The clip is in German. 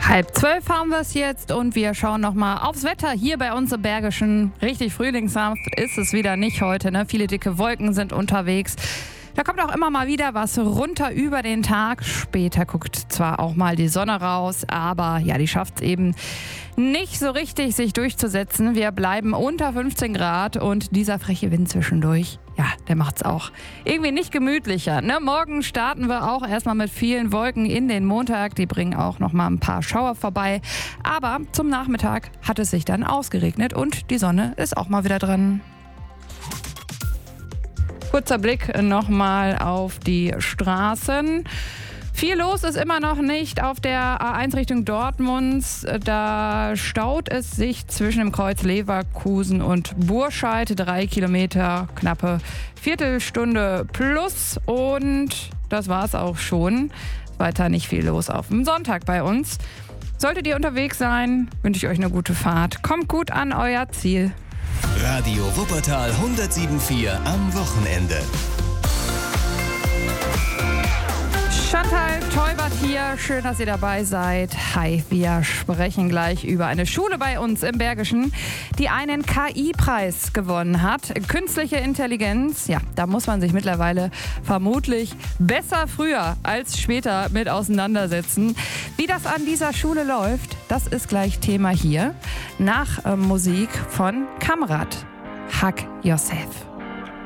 11:30 haben wir es jetzt und wir schauen nochmal aufs Wetter hier bei uns im Bergischen. Richtig frühlingshaft ist es wieder nicht heute, ne? Viele dicke Wolken sind unterwegs. Da kommt auch immer mal wieder was runter über den Tag. Später guckt zwar auch mal die Sonne raus, aber ja, die schafft es eben nicht so richtig, sich durchzusetzen. Wir bleiben unter 15 Grad und dieser freche Wind zwischendurch, ja, der macht's auch irgendwie nicht gemütlicher, ne? Morgen starten wir auch erstmal mit vielen Wolken in den Montag. Die bringen auch noch mal ein paar Schauer vorbei. Aber zum Nachmittag hat es sich dann ausgeregnet und die Sonne ist auch mal wieder dran. Kurzer Blick nochmal auf die Straßen. Viel los ist immer noch nicht auf der A1 Richtung Dortmund. Da staut es sich zwischen dem Kreuz Leverkusen und Burscheid. 3 Kilometer, knappe Viertelstunde plus. Und das war's auch schon. Weiter nicht viel los auf dem Sonntag bei uns. Solltet ihr unterwegs sein, wünsche ich euch eine gute Fahrt. Kommt gut an euer Ziel. Radio Wuppertal 107.4 am Wochenende. Chantal Teubert hier, schön, dass ihr dabei seid. Hi, wir sprechen gleich über eine Schule bei uns im Bergischen, die einen KI-Preis gewonnen hat. Künstliche Intelligenz, ja, da muss man sich mittlerweile vermutlich besser früher als später mit auseinandersetzen. Wie das an dieser Schule läuft, das ist gleich Thema hier. Nach Musik von Kamrat, Hug Yourself.